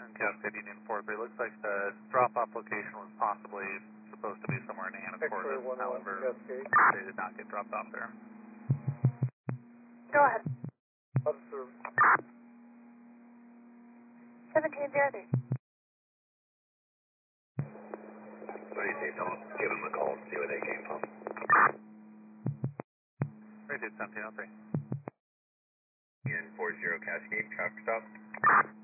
And Cascade Union 4-3, looks like the drop-off location was possibly supposed to be somewhere in Anacortes. However, they did not get dropped off there. Go ahead. Observe. 1703. What do you say, Tom? Give them a call and see where they came from. Very good, 1703. Union 40 Cascade, traffic stop.